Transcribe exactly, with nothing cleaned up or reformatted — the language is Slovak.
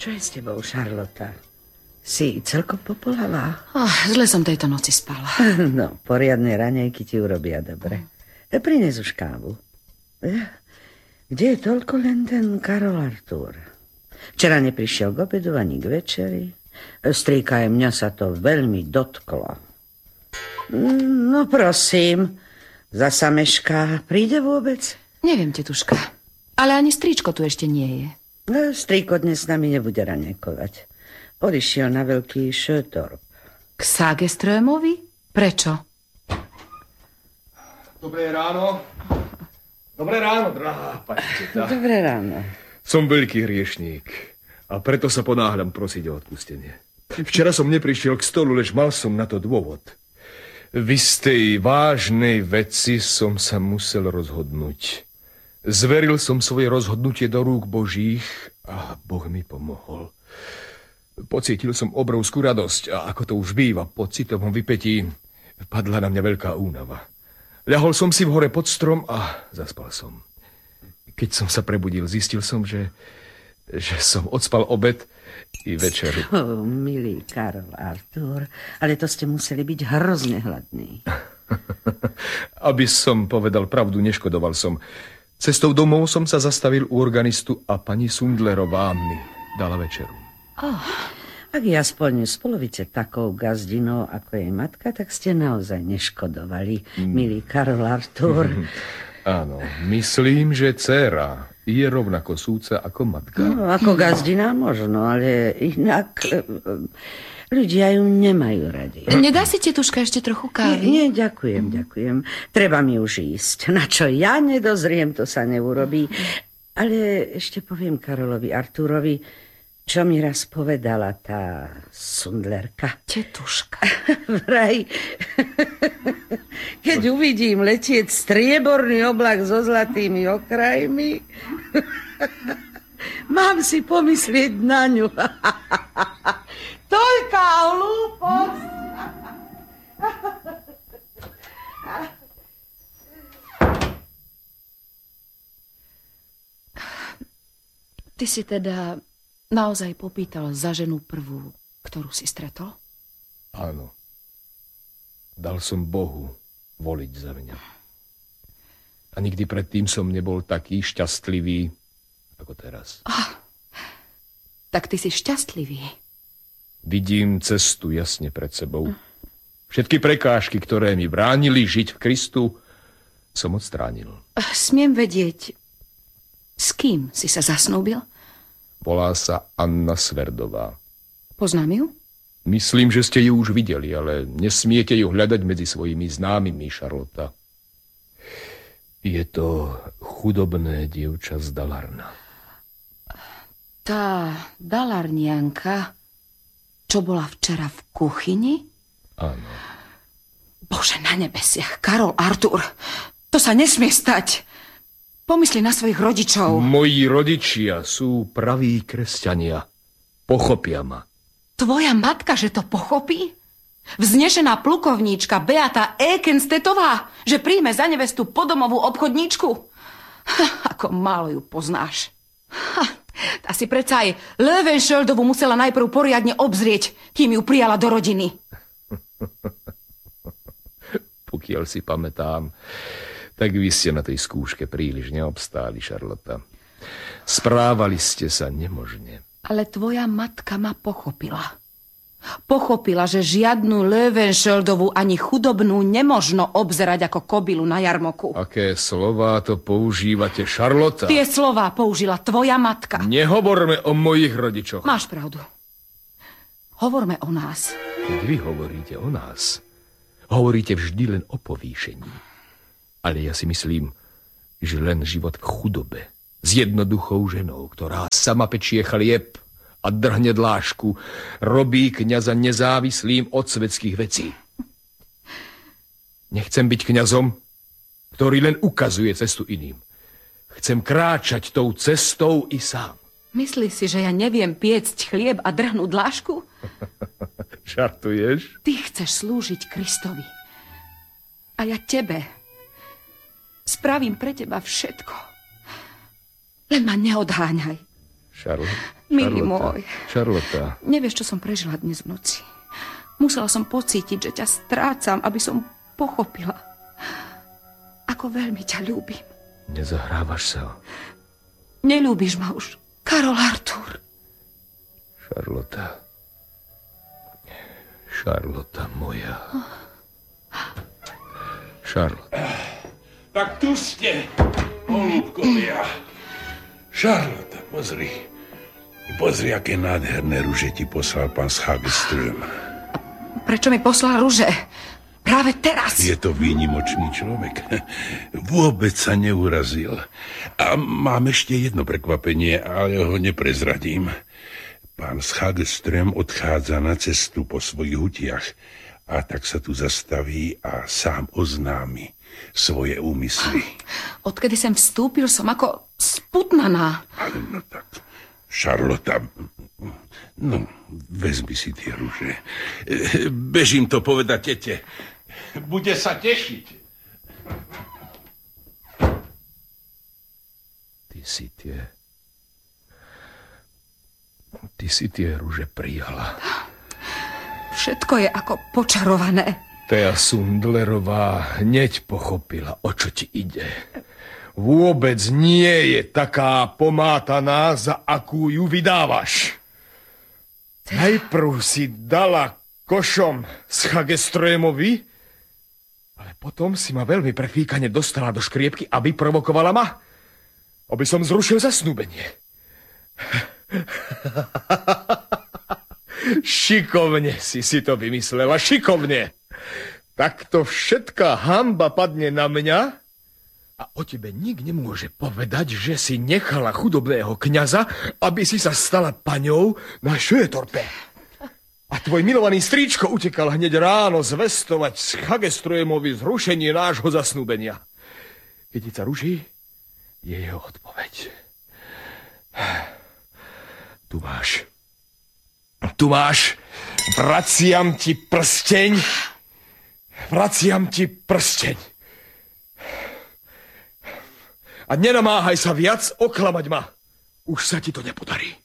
Čo je s tebou, Šarlota? Si celkom popolhavá? Oh, zle som tejto noci spala. No, poriadne raňajky ti urobia dobre. Prines už kávu. Kde je toľko len ten Karol Artúr? Včera neprišiel k obedu ani k večeri. Strýka, mňa sa to veľmi dotklo. No prosím, zasa mešká. Príde vôbec? Neviem, tetuška, ale ani stričko tu ešte nie je. No, strýko dnes s nami nebude raňajkovať. Odišiel na veľký Šötorp. K Sageströmovi? Prečo? Dobré ráno. Dobré ráno, drahá pani teta. Dobré ráno. Som veľký hriešník a preto sa ponáhľam prosiť o odpustenie. Včera som neprišiel k stolu, lež mal som na to dôvod. V istej vážnej veci som sa musel rozhodnúť. Zveril som svoje rozhodnutie do rúk Božích a Boh mi pomohol. Pocítil som obrovskú radosť a ako to už býva po citovom vypätí, padla na mňa veľká únava. Ľahol som si v hore pod strom a zaspal som. Keď som sa prebudil, zistil som, že, že som odspal obed i večeru. Oh, milý Karol Artúr, ale to ste museli byť hrozne hladný. Aby som povedal pravdu, neškodoval som. Cestou domov som sa zastavil u organistu a pani Sundlerová mi dala večeru. Oh, ak je aspoň z polovice takou gazdinou, ako jej matka, tak ste naozaj neškodovali, mm. milý Karol Artúr. Áno, myslím, že dcéra je rovnako súca ako matka. No, ako gazdina možno, ale inak ľudia ju nemajú radi. Nedá si, tetuška, ešte trochu kávy? Nie, nie, ďakujem, ďakujem. Treba mi už ísť. Na čo ja nedozriem, to sa neurobí. Ale ešte poviem Karolovi Artúrovi, čo mi raz povedala tá Sundlerka. Tetuška. Vraj, keď uvidím letieť strieborný oblak so zlatými okrajmi, mám si pomyslieť na ňu. Toľká hlúposť. Ty si teda naozaj popýtal za ženu prvú, ktorú si stretol? Áno. Dal som Bohu voliť za mňa. A nikdy predtým som nebol taký šťastlivý, ako teraz. Oh, tak ty si šťastlivý. Vidím cestu jasne pred sebou. Všetky prekážky, ktoré mi bránili žiť v Kristu, som odstránil. Smiem vedieť, s kým si sa zasnúbil? Volá sa Anna Sverdová. Poznám ju? Myslím, že ste ju už videli, ale nesmiete ju hľadať medzi svojimi známymi, Šarlota. Je to chudobné dievča z Dalarna. Tá Dalarnianka, čo bola včera v kuchyni? Áno. Bože, na nebesiach, Karol Artúr, to sa nesmie stať. Pomysli na svojich rodičov. Moji rodičia sú praví kresťania. Pochopia ma. Tvoja matka, že to pochopí? Vznešená plukovníčka Beata Ekenstetová, že príjme za nevestu podomovú obchodníčku? Ha, ako málo ju poznáš. Ha, tá si predsa aj Löwenschöldovu musela najprv poriadne obzrieť, kým ju prijala do rodiny. Pokiaľ si pamätám, tak vy ste na tej skúške príliš neobstáli, Šarlota. Správali ste sa nemožne. Ale tvoja matka ma pochopila. Pochopila, že žiadnu Löwenschöldovu ani chudobnú nemožno obzerať ako kobylu na jarmoku. Aké slová to používate, Šarlota? Tie slová použila tvoja matka. Nehovorme o mojich rodičoch. Máš pravdu. Hovorme o nás. Keď vy hovoríte o nás, hovoríte vždy len o povýšení. Ale ja si myslím, že len život v chudobe s jednoduchou ženou, ktorá sama pečie chlieb a drhne dlášku, robí kňaza nezávislým od svetských vecí. Nechcem byť kňazom, ktorý len ukazuje cestu iným. Chcem kráčať tou cestou i sám. Myslíš si, že ja neviem piecť chlieb a drhnúť dlášku? Žartuješ? Ty chceš slúžiť Kristovi. A ja tebe. Spravím pre teba všetko. Len ma neodháňaj. Charlotte, Milý Charlotte, môj. Charlotte. Nevieš, čo som prežila dnes v noci. Musela som pocítiť, že ťa strácam, aby som pochopila, ako veľmi ťa ľúbim. Nezahrávaš sa. Neľúbiš ma už, Karol Artur. Charlotte. Charlotte moja. Charlotte. Tak tu ste, holúbkovia. Charlotte, pozri. Pozri, aké nádherné ruže ti poslal pán z Hagström. Prečo mi poslal ruže? Práve teraz. Je to výnimočný človek. Vôbec sa neurazil. A mám ešte jedno prekvapenie, ale ho neprezradím. Pán z Hagström odchádza na cestu po svojich hutiach a tak sa tu zastaví a sám oznámi svoje úmysly. Odkedy sem vstúpil, som ako sputnaná. Ale no tak, Charlotte, no, vezmi si tie ruže. Bežím to povedať tete. Bude sa tešiť. Ty si tie... Ty si tie ruže prijala. Všetko je ako počarované. Tea Sundlerová hneď pochopila, o čo ti ide. Vôbec nie je taká pomátaná, za akú ju vydávaš. Najprv si dala košom z Hagströmovi, ale potom si ma veľmi prefíkane dostala do škriepky a vyprovokovala ma, aby som zrušil zasnúbenie. Šikovne si si to vymyslela, šikovne. Takto všetká hanba padne na mňa a o tebe nik nemôže povedať, že si nechala chudobného kňaza, aby si sa stala paňou na Šötorpe. A tvoj milovaný strýčko utekal hneď ráno zvestovať z Hagströmovi zrušenie nášho zasnúbenia. Kytica ruží je jeho odpoveď. Tu máš. Tu máš. Vraciam ti prsteň. Vraciam ti prsteň. A nenamáhaj sa viac oklamať ma. Už sa ti to nepodarí.